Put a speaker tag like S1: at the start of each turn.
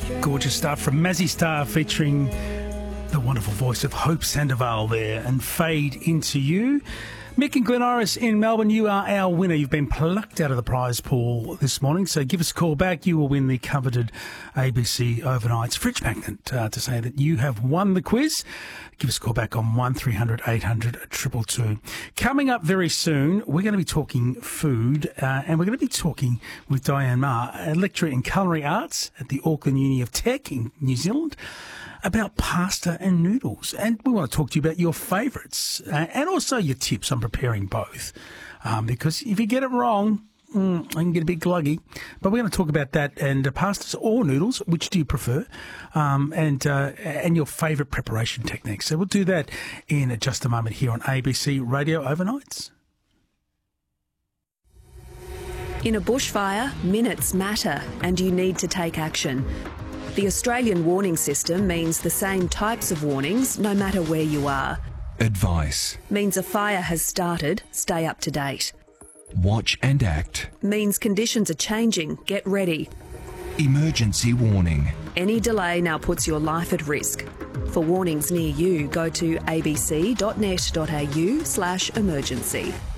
S1: Gorgeous stuff from Mazzy Star featuring the wonderful voice of Hope Sandoval there, and Fade Into You. Mick and Glen Iris in Melbourne, you are our winner. You've been plucked out of the prize pool this morning, so give us a call back. You will win the coveted ABC Overnights fridge magnet to say that you have won the quiz. Give us a call back on 1300 800 222. Coming up very soon, we're going to be talking food, and we're going to be talking with Diane Ma, a lecturer in culinary arts at the Auckland Uni of Tech in New Zealand, about pasta and noodles. And we want to talk to you about your favourites and also your tips on preparing both. Because if you get it wrong, I can get a bit gluggy. But we're going to talk about that and pastas or noodles. Which do you prefer? And your favourite preparation techniques. So we'll do that in just a moment here on ABC Radio Overnights.
S2: In a bushfire, minutes matter and you need to take action. The Australian warning system means the same types of warnings no matter where you are.
S3: Advice
S2: Means a fire has started, stay up to date.
S3: watch and act.
S2: Means conditions are changing, get ready.
S3: Emergency warning.
S2: Any delay now puts your life at risk. For warnings near you, go to abc.net.au/emergency.